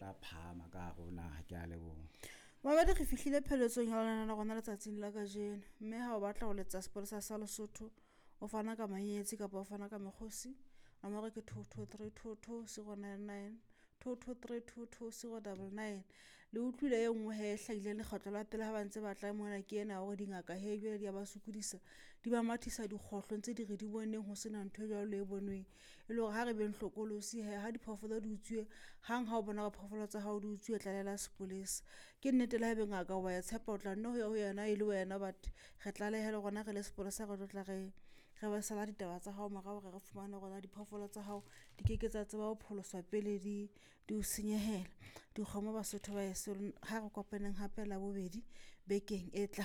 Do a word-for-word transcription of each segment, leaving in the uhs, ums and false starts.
ya phama ka gona ha ke a leboga. Mabadi re fihlile pheletsong ya lona na gona letsatsing la kajeno mme ha o batla go letsa sepolesa sa Lesotho o fana ka manyetsi kapa o fana ka mekgosi nomoro ke two two three two two zero nine nine two two three two two zero nine nine le utlwile e nngwe he hlagile le kgotlo la pele ha ba ntse ba tla mona ke ena go dingaka he bjele di ba sukudisa di ba mathisa dikgotlo ntse di re di boneng ho sena ntho jalo le bonwe e le gore ha re beng hlokolosi he ha diphoofolo di utswe hang ha o bona ga phoofolo tsa hao di utswe tlalela sepolesa ke nnete le ha be ngaka wa ya tshepa o tla nno ho yena e le wena but re tla le hele gona ge le sepolesa go tla ge ge ba sala ditaba tsa hao maga gore re fumane gona diphoofolo tsa hao di keketsa tsa ba o pholoswa pele di di o senyehela di kgomo Basotho ba eso ha re kopaneng hape la bobedi bekeng e tla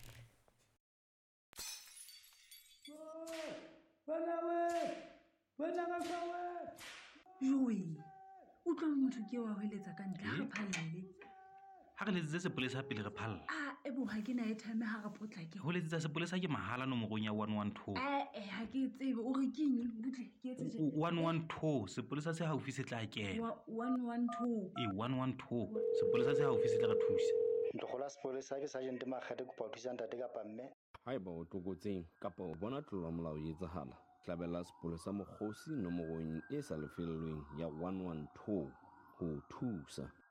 bana we bana ka sawe Joey o tlo motho ke wa hoeletsa ka ntle ha re phalalle ha re letse sepolesa pele re phalla ah e bo ha ke na e time ha re potlake ho letsetsa sepolesa ke mahala nomorong ya one one two eh eh ha ke tsebe o re ke eng butle ke etse one one two sepolesa se haufi se tla kena one one two e one one two sepolesa se haufi se tla re thusa Ntlogola sepolesa ke Sergeant Makgate kopa thusa ntate ka pamme haeba o tokotseng kapa o bona tlolo molao e etsahala tlabela sepolesa mokgosi nomorong e sa lefellweng ya one one two ho thusa